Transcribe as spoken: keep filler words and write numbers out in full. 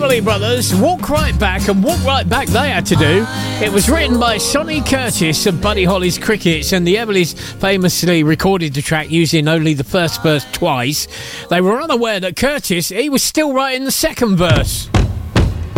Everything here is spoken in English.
Everly Brothers, Walk Right Back, and Walk Right Back they had to do. It was written by Sonny Curtis of Buddy Holly's Crickets, and the Everlys famously recorded the track using only the first verse twice. They were unaware that Curtis, he was still writing the second verse.